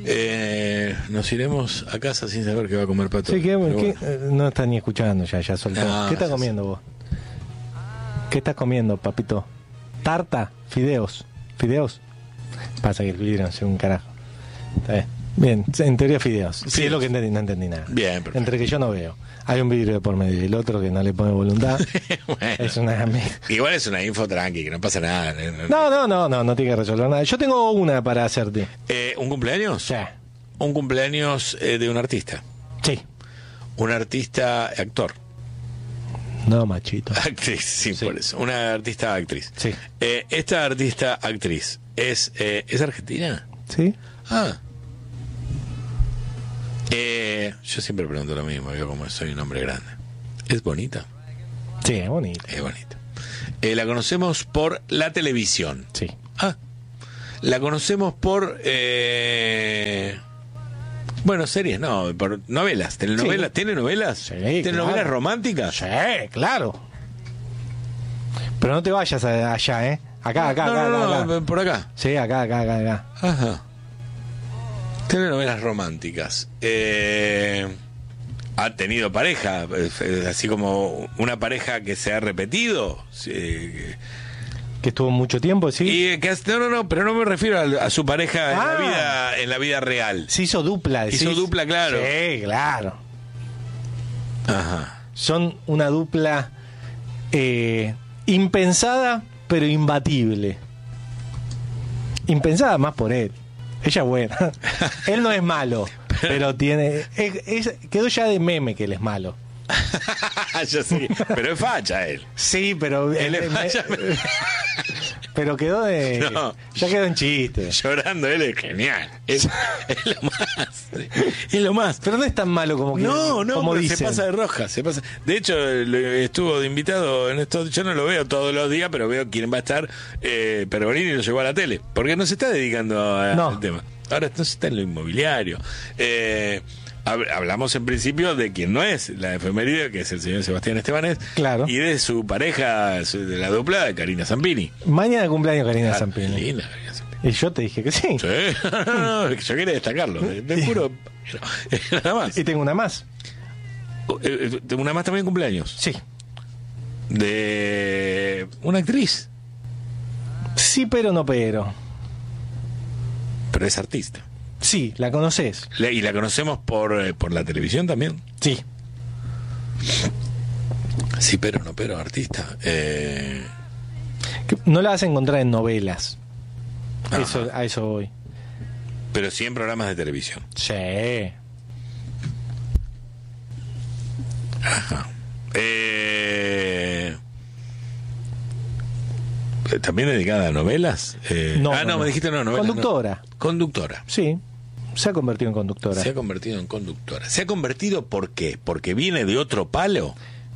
Nos iremos a casa sin saber qué va a comer Pato. Sí, no está ni escuchando, ya soltó. ¿Qué estás comiendo vos? ¿Qué estás comiendo, papito? ¿Tarta? ¿Fideos? Pasa que el vidrio no es un carajo. Está bien, en teoría fideos. Sí, es lo que entendí, no entendí nada. Bien, perfecto. Entre que yo no veo. Hay un vidrio de por medio y el otro que no le pone voluntad. Bueno, es una... Igual es una info tranqui, que no pasa nada. No tiene que resolver nada. Yo tengo una para hacerte. ¿Un cumpleaños? Sí. Un cumpleaños de un artista. Sí. Un artista actor. No, machito. Actriz, sí, por eso. Una artista actriz. Sí. Esta artista actriz ¿es argentina? Sí. Ah. Yo siempre pregunto lo mismo, yo como soy un hombre grande. ¿Es bonita? Sí, es bonita. Es bonita. La conocemos por la televisión. Sí. Ah. La conocemos por... bueno, series, no, por novelas, telenovelas. Sí. ¿Tiene novelas? Sí, ¿Telenovelas claro. románticas? Sí, claro. Pero no te vayas allá, ¿eh? Acá. Por acá. Sí, acá. Ajá. Telenovelas románticas. ¿Ha tenido pareja? Así como una pareja que se ha repetido. Que estuvo mucho tiempo, sí. Y no, pero no me refiero a su pareja en la vida real. Se hizo dupla. Hizo dupla, claro. Sí, claro. Ajá. Son una dupla impensada, pero imbatible. Impensada más por él. Ella es buena. Él no es malo, pero tiene... quedó ya de meme que él es malo. Yo sí, pero es facha él. Sí, pero... Él es facha. Pero quedó de... No. Ya quedó en chiste. Llorando, él es genial. Es lo más. Es lo más. Pero no es tan malo como que... No, como pero dicen. se pasa de roja, se pasa. De hecho, estuvo de invitado en esto. Yo no lo veo todos los días, pero veo quién va a estar. Pergolini lo llevó a la tele, porque no se está dedicando al tema. Ahora no está en lo inmobiliario. Hablamos en principio de quien no es la efeméride, que es el señor Sebastián Estebanés, claro. Y de su pareja, de la dupla de Karina Zampini. Mañana cumpleaños Karina Zampini. Linda Karina Zampini. Y yo te dije que sí. Sí, no, yo quería destacarlo, te juro. Nada más. Y tengo una más. Una más también cumpleaños. Sí. De una actriz. Sí, pero no pero. Pero es artista. Sí, ¿la conoces? Y la conocemos por la televisión también. Sí. Sí, pero no, pero artista. No la vas a encontrar en novelas. A eso voy. Pero sí en programas de televisión. Sí. Ajá. ¿También dedicada a novelas? No, me dijiste no, novelas. Conductora. No. Conductora. Sí. Se ha convertido en conductora. Se ha convertido en conductora. ¿Se ha convertido por qué? ¿Porque viene de otro palo?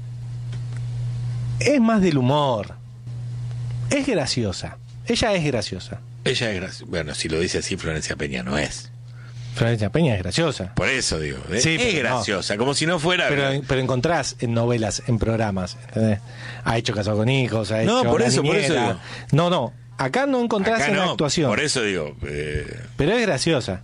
Es más del humor. Es graciosa. Ella es graciosa. Ella es graciosa. Bueno, si lo dice así, Florencia Peña no es. Florencia Peña es graciosa. Por eso digo. Sí, es graciosa, no. Como si no fuera. Pero encontrás en novelas, en programas. ¿Entendés? Ha hecho Casado con Hijos, ha hecho. No, por eso Niñera. digo. No. Acá no encontrás acá en no, la actuación. Por eso digo. Pero es graciosa.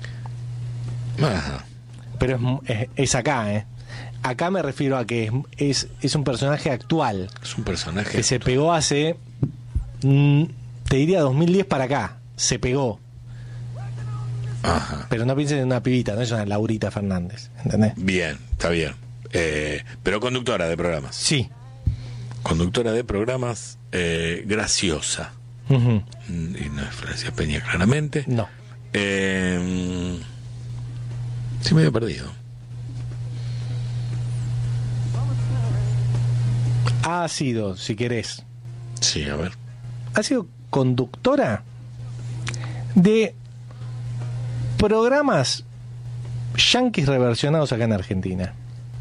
Ajá. Pero es acá, ¿eh? Acá me refiero a que es un personaje actual. Es un personaje que se pegó hace, te diría 2010 para acá. Se pegó. Ajá. Pero no pienses en una pibita, no es una Laurita Fernández, ¿entendés? Bien, está bien. Pero conductora de programas. Sí. Conductora de programas, graciosa. Uh-huh. Y no es Florencia Peña, claramente. No. Sí, medio perdido. Ha sido, si querés, Sí, a ver. ha sido conductora de programas yanquis reversionados acá en Argentina.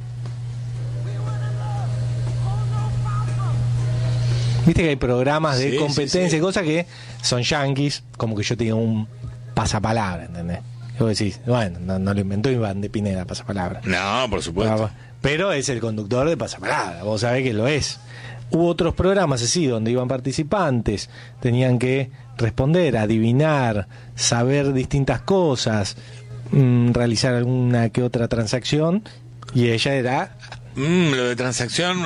Viste que hay programas de competencia y cosas que son yanquis, como que yo tenga un pasapalabra, ¿entendés? Y vos decís, bueno, no lo inventó Iván de Pineda, pasapalabra. No, por supuesto. Pero es el conductor de pasapalabra, vos sabés que lo es. Hubo otros programas así, donde iban participantes, tenían que responder, adivinar, saber distintas cosas, realizar alguna que otra transacción, y ella era... Lo de transacción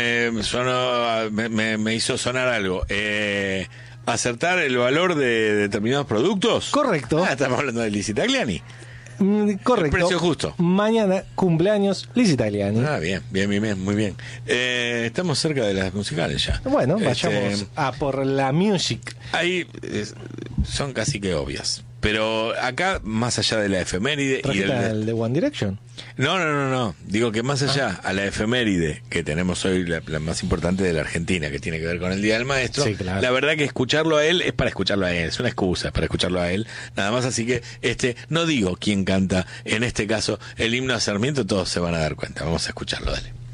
me hizo sonar algo. ¿Acertar el valor de determinados productos? Correcto. Estamos hablando de Lizzie Tagliani. Correcto. El precio justo. Mañana cumpleaños Lizzie Tagliani. Bien, muy bien. Estamos cerca de las musicales ya. Bueno, vayamos a por la music. Ahí son casi que obvias. Pero acá, más allá de la efeméride y el de One Direction. No. Digo que más allá a la efeméride que tenemos hoy, la más importante de la Argentina, que tiene que ver con el Día del Maestro, sí, claro. La verdad que escucharlo a él es para escucharlo a él, es una excusa para escucharlo a él, nada más. Así que no digo quién canta, en este caso el himno a Sarmiento, todos se van a dar cuenta. Vamos a escucharlo, dale.